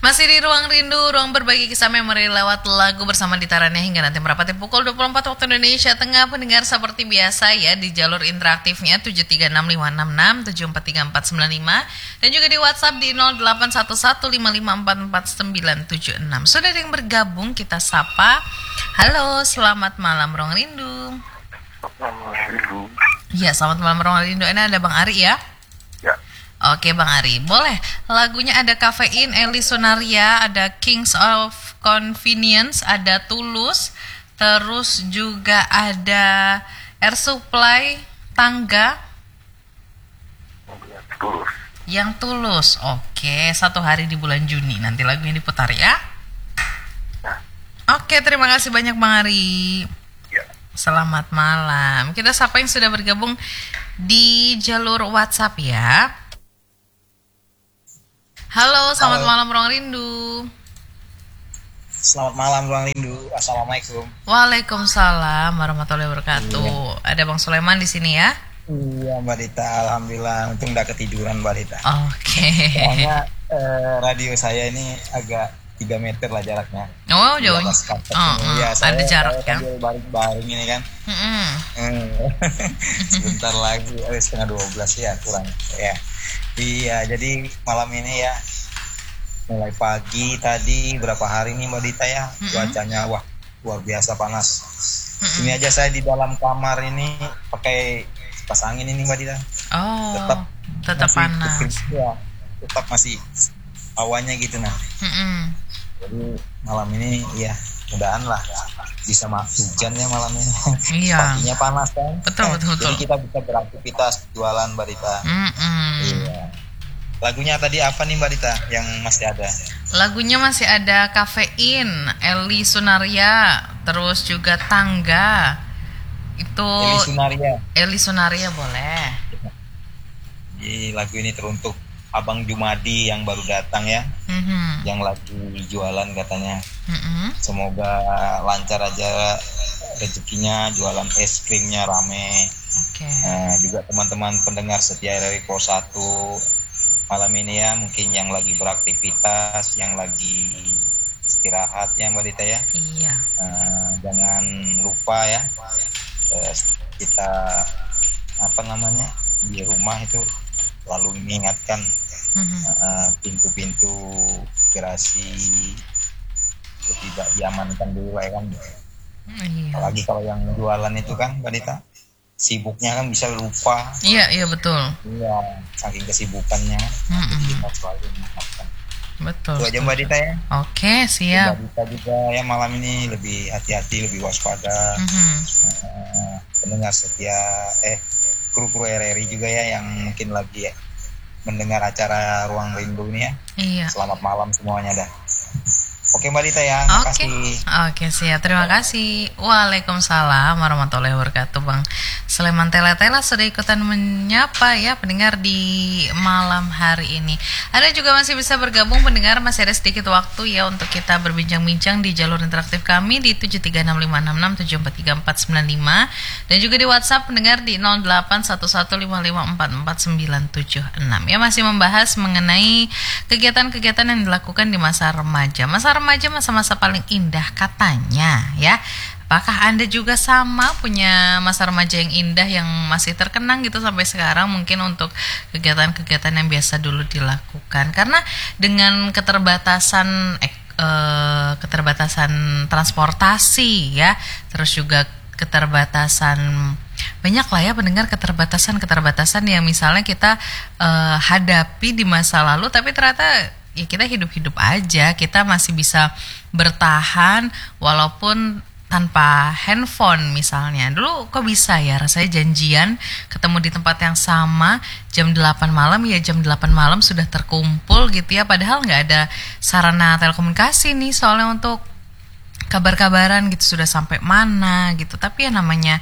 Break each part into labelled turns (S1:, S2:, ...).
S1: Masih di Ruang Rindu, ruang berbagi kisah memori lewat lagu bersama Ditarannya hingga nanti merapati pukul 24 waktu Indonesia Tengah. Pendengar seperti biasa ya di jalur interaktifnya 73656743495 dan juga di WhatsApp di 081155449976. Sudah ada yang bergabung, kita sapa. Halo, selamat malam Ruang Rindu. Iya, selamat malam Ruang Rindu. Ini ada Bang Ari ya?
S2: Ya.
S1: Oke Bang Ari, boleh. Lagunya ada Kafein, Eli Sunaria, ada Kings of Convenience, ada Tulus, terus juga ada Air Supply, Tangga.
S2: Tulus.
S1: Yang Tulus. Oke, 1 hari di bulan Juni nanti lagunya diputar ya. Oke, terima kasih banyak Bang Ari.
S2: Ya.
S1: Selamat malam. Kita sapa yang sudah bergabung di jalur WhatsApp ya. Halo, selamat malam Ruang Rindu.
S3: Selamat malam Ruang Rindu. Assalamualaikum.
S1: Waalaikumsalam warahmatullahi wabarakatuh.
S3: Iya.
S1: Ada Bang Sulaiman di sini ya?
S3: Iya Mbak Dita, alhamdulillah. Untung udah ketiduran Mbak Dita.
S1: Oke.
S3: Soalnya radio saya ini agak 3 meter lah jaraknya.
S1: Oh, jauh.
S3: Ya,
S1: ada jarak ya?
S3: Sambil baring-baring ini kan. Sebentar lagi, setengah 12 ya kurang. Ya. Iya, jadi malam ini ya mulai pagi tadi berapa hari nih Mbak Dita ya, cuacanya wah luar biasa panas. Ini aja saya di dalam kamar ini pakai kipas angin ini Mbak Dita.
S1: Oh, tetap panas.
S3: Ya, tetap masih awannya gitu nah. Jadi malam ini ya mudahan lah bisa hujan ya malam ini.
S1: Iya.
S3: Paginya panas kan.
S1: Betul.
S3: Jadi kita bisa beraktivitas jualan Mbak Dita. Iya. Lagunya tadi apa nih Mbak Dita yang masih ada?
S1: Lagunya masih ada Kafein, Eli Sunaria, terus juga Tangga. Itu Eli Sunaria boleh.
S3: Jadi lagu ini teruntuk Abang Jumadi yang baru datang ya, yang lagi jualan katanya. Semoga lancar aja rezekinya, jualan es krimnya rame. Nah, juga teman-teman pendengar setia RRI Pro 1 malam ini ya, mungkin yang lagi beraktivitas, yang lagi istirahat ya Mbak Dita ya.
S1: Iya.
S3: Jangan lupa ya, kita di rumah itu lalu mengingatkan pintu-pintu gerasi tidak diamankan dulu ya kan.
S1: Iya.
S3: Apalagi kalau yang jualan itu kan Mbak Dita, sibuknya kan bisa lupa.
S1: Iya betul.
S3: Iya, saking kesibukannya. Kita selalu mengingatkan.
S1: Betul.
S3: Itu aja Mbak Dita ya.
S1: Oke, siap.
S3: Mbak Dita juga ya malam ini lebih hati-hati, lebih waspada. Pendengar setia kru-kru RRI juga ya yang mungkin lagi mendengar acara Ruang Rindu ini ya.
S1: Iya.
S3: Selamat malam semuanya dah. Oke Mbak Dita ya, makasih.
S1: Oke siap, terima kasih. Waalaikumsalam warahmatullahi wabarakatuh. Bang Sulaiman Tela-Tela sudah ikutan menyapa ya pendengar di malam hari ini. Ada juga masih bisa bergabung pendengar, masih ada sedikit waktu ya untuk kita berbincang-bincang di jalur interaktif kami di 73656743495 dan juga di WhatsApp pendengar di 081155449976 ya, masih membahas mengenai kegiatan-kegiatan yang dilakukan di masa remaja. Masa remaja masa-masa paling indah katanya ya. Apakah Anda juga sama punya masa remaja yang indah yang masih terkenang gitu sampai sekarang, mungkin untuk kegiatan-kegiatan yang biasa dulu dilakukan? Karena dengan keterbatasan transportasi ya, terus juga keterbatasan banyak lah ya pendengar, keterbatasan yang misalnya kita hadapi di masa lalu, tapi ternyata ya kita hidup-hidup aja, kita masih bisa bertahan walaupun tanpa handphone misalnya. Dulu kok bisa ya rasanya janjian ketemu di tempat yang sama jam 8 malam ya, jam 8 malam sudah terkumpul gitu ya, padahal nggak ada sarana telekomunikasi nih soalnya untuk kabar-kabaran gitu sudah sampai mana gitu. Tapi ya namanya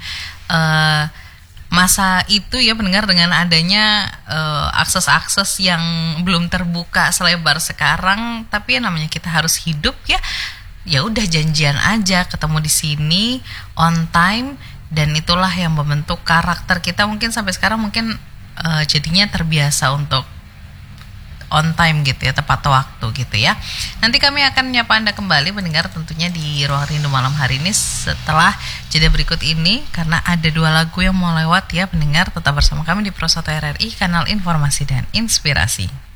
S1: masa itu ya pendengar, dengan adanya akses-akses yang belum terbuka selebar sekarang, tapi ya namanya kita harus hidup ya udah janjian aja ketemu di sini on time, dan itulah yang membentuk karakter kita mungkin sampai sekarang. Mungkin jadinya terbiasa untuk on time gitu ya, tepat waktu gitu ya. Nanti kami akan menyapa Anda kembali mendengar tentunya di Ruang Rindu malam hari ini setelah jeda berikut ini, karena ada 2 lagu yang mau lewat ya pendengar. Tetap bersama kami di Pro 1 RRI, kanal informasi dan inspirasi.